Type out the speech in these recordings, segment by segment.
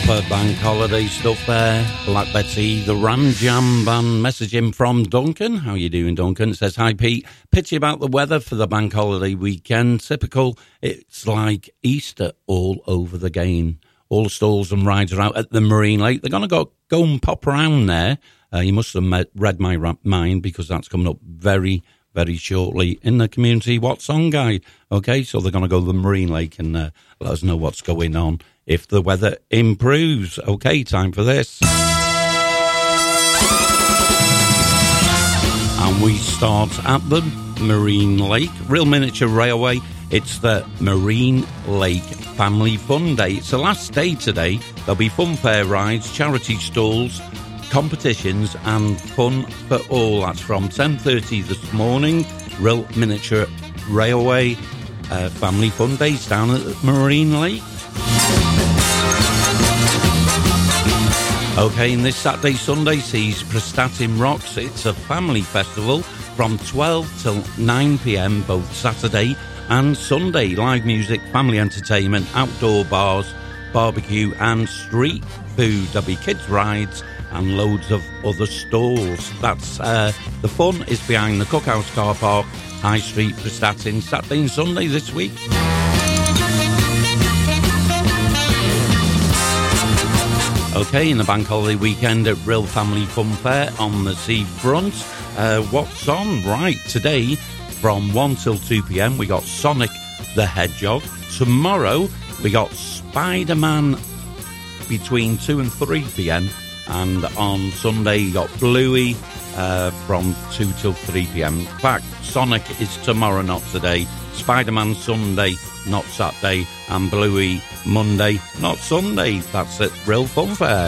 Proper bank holiday stuff there. Black Betty, the Ram Jam Band. Message in from Duncan. How you doing, Duncan? It says, hi, Pete. Pity about the weather for the bank holiday weekend. Typical. It's like Easter all over the game. All the stalls and rides are out at the Marine Lake. They're going to go and pop around there. You must have read my mind because that's coming up very, very shortly in the Community What Song Guide. Okay, so they're going to go to the Marine Lake and let us know what's going on if the weather improves. Okay, time for this. And we start at the Marine Lake, Real Miniature Railway. It's the Marine Lake Family Fun Day. It's the last day today. There'll be fun fair rides, charity stalls, competitions and fun for all. That's from 10:30 this morning. Real Miniature Railway Family Fun Days down at the Marine Lake. Okay, and this Saturday, Sunday sees Prestatyn Rocks. It's a family festival from 12 till 9 p.m. both Saturday and Sunday. Live music, family entertainment, outdoor bars, barbecue and street food. There'll be kids' rides and loads of other stalls. That's the fun is behind the Cookhouse Car Park, High Street, Prestatyn, Saturday and Sunday this week. Okay, in the bank holiday weekend at Real Family Fun Fair on the seafront. What's on? Right, today from 1 till 2 p.m. we got Sonic the Hedgehog. Tomorrow we got Spider-Man between 2 and 3 p.m. And on Sunday you got Bluey from 2 till 3 p.m. In fact, Sonic is tomorrow, not today. Spider-Man Sunday, not Saturday. And Bluey Monday, not Sunday. That's at Real Fun Fair.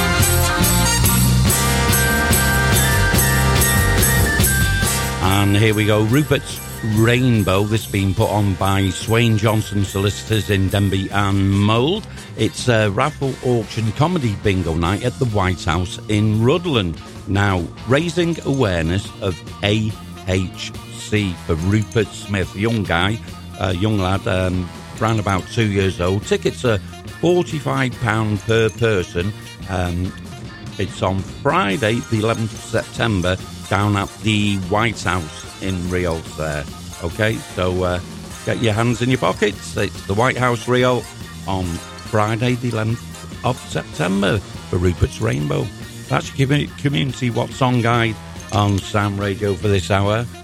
And here we go, Rupert's Rainbow. This being put on by Swain Johnson Solicitors in Denby and Mould. It's a raffle auction comedy bingo night at the White House in Rutland. Now, raising awareness of AHC for Rupert Smith, young guy, young lad, around about 2 years old. Tickets are £45 per person. It's on Friday, the 11th of September, down at the White House in Rios there. Okay, so get your hands in your pockets. It's the White House Rio on Friday, the 11th of September for Rupert's Rainbow. That's your Community What Song Guide on Sam Radio for this hour.